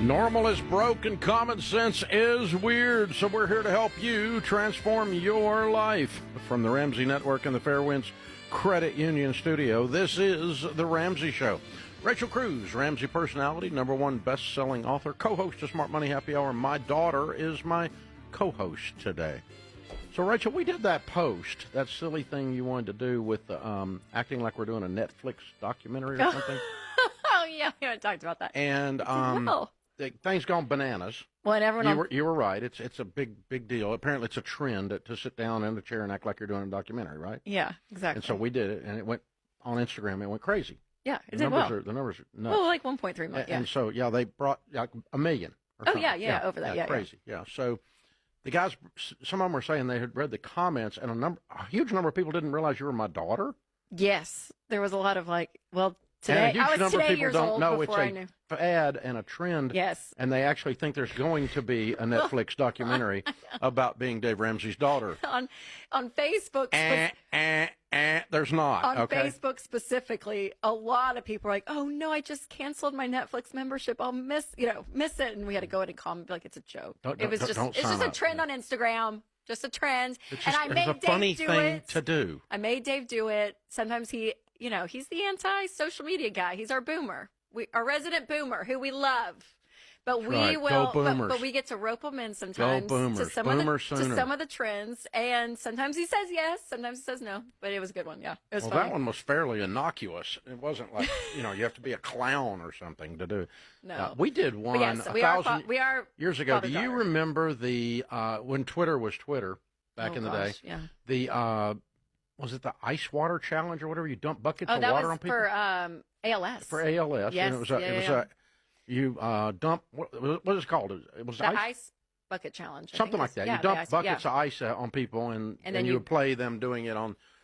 Normal is broke and common sense is weird, so we're here to help you transform your life. From the Ramsey Network and the Fairwinds Credit Union Studio, this is The Ramsey Show. Rachel Cruz, Ramsey personality, #1 best-selling author, co-host of Smart Money Happy Hour. My daughter is my co-host today. So, Rachel, we did that post, that silly thing you wanted to do with acting like we're doing a Netflix documentary or something. Oh, yeah, we haven't talked about that. And things gone bananas. Well, and everyone you were right. It's a big deal. Apparently, it's a trend to sit down in a chair and act like you're doing a documentary, right? Yeah, exactly. And so we did it, and it went on Instagram. It went crazy. Yeah, it the did numbers well. The numbers are nuts. Well, like 1.3 million. Yeah. And so they brought like 1 million. Or Oh something. yeah, over that. Yeah, crazy. Yeah. So the guys, some of them were saying they had read the comments, and a huge number of people didn't realize you were my daughter. Yes, there was a lot of today. And a huge number of people don't know it's a fad and a trend. Yes. And they actually think there's going to be a Netflix documentary about being Dave Ramsey's daughter. On Facebook. There's not. On okay? Facebook specifically, a lot of people are like, "Oh no, I just canceled my Netflix membership. I'll miss it." And we had to go in and comment like it's a joke. It's just a trend on Instagram. Just a trend. And I made Dave funny do thing it. to do. I made Dave do it. Sometimes he's the anti-social media guy. He's our boomer. Our resident boomer who we love. But but we get to rope him in sometimes to some of the trends. And sometimes he says yes, sometimes he says no. But it was a good one, yeah. It was funny. That one was fairly innocuous. It wasn't like, you have to be a clown or something to do it. No. We did one we are years ago. Do you daughter. remember when Twitter was Twitter back in the day? Yeah. The was it the ice water challenge or whatever? You dump buckets of water on people? For ALS. For ALS. Yes. And you dump, what is it called? It was the ice bucket challenge. Something like that. Yeah, you dump buckets of ice on people, and then you would play them doing it on